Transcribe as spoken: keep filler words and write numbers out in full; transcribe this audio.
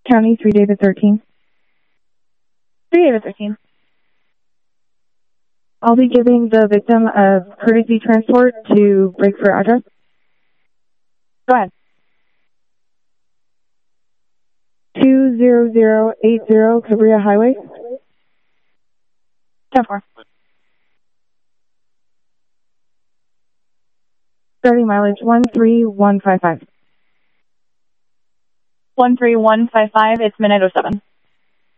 County three David thirteen. three David thirteen. I'll be giving the victim a courtesy transport to Breakford address. Go ahead. two zero zero eight zero Cabria Highway. ten four. Starting mileage one three one five five. one three one five five, it's midnight oh seven.